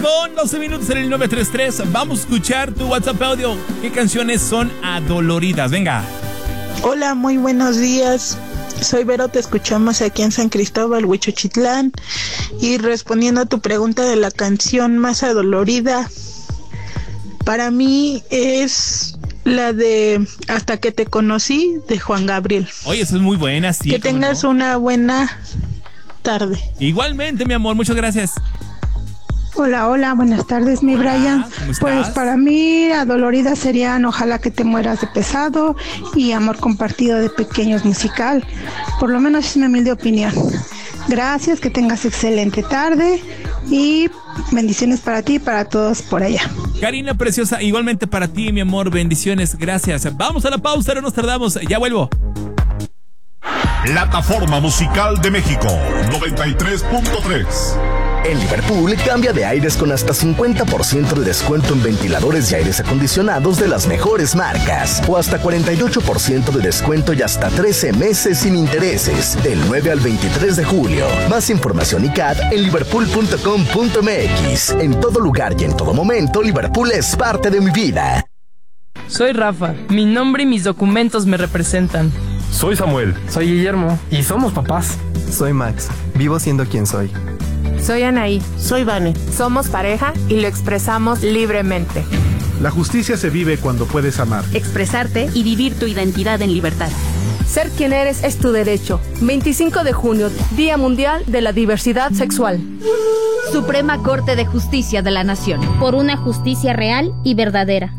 con 12 minutos en el 933. Vamos a escuchar tu WhatsApp audio. ¿Qué canciones son adoloridas? Venga. Hola, muy buenos días. Soy Vero, te escuchamos aquí en San Cristóbal, Huichochitlán. Y respondiendo a tu pregunta de la canción más adolorida, para mí es la de Hasta que te conocí, de Juan Gabriel. Oye, esa es muy buena, sí. Que tengas una buena tarde. Igualmente, mi amor, muchas gracias. Hola, buenas tardes, mi Brian. ¿Cómo estás? Pues para mí, adolorida serían Ojalá que te mueras de pesado y Amor compartido de Pequeños musical. Por lo menos es mi humilde opinión. Gracias, que tengas excelente tarde y bendiciones para ti y para todos por allá. Karina preciosa, igualmente para ti, mi amor, bendiciones, gracias. Vamos a la pausa, no nos tardamos, ya vuelvo. Plataforma Musical de México 93.3. En Liverpool, cambia de aires con hasta 50% de descuento en ventiladores y aires acondicionados de las mejores marcas. O hasta 48% de descuento y hasta 13 meses sin intereses. Del 9 al 23 de julio. Más información y CAT en liverpool.com.mx. En todo lugar y en todo momento, Liverpool es parte de mi vida. Soy Rafa. Mi nombre y mis documentos me representan. Soy Samuel. Soy Guillermo. Y somos papás. Soy Max. Vivo siendo quien soy. Soy Anaí. Soy Vane. Somos pareja y lo expresamos libremente. La justicia se vive cuando puedes amar, expresarte y vivir tu identidad en libertad. Ser quien eres es tu derecho. 25 de junio, Día Mundial de la Diversidad Sexual. Suprema Corte de Justicia de la Nación. Por una justicia real y verdadera.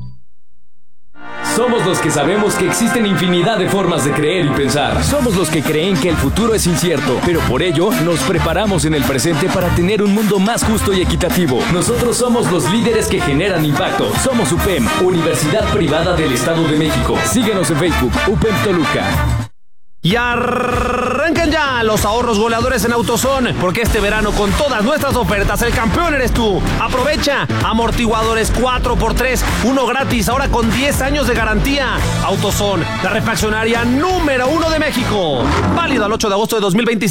Somos los que sabemos que existen infinidad de formas de creer y pensar. Somos los que creen que el futuro es incierto, pero por ello nos preparamos en el presente para tener un mundo más justo y equitativo. Nosotros somos los líderes que generan impacto. Somos UPEM, Universidad Privada del Estado de México. Síguenos en Facebook, UPEM Toluca. Y arrancan ya los ahorros goleadores en AutoZone, porque este verano con todas nuestras ofertas el campeón eres tú. Aprovecha amortiguadores 4x3, uno gratis, ahora con 10 años de garantía. AutoZone, la refaccionaria número 1 de México. Válido al 8 de agosto de 2025.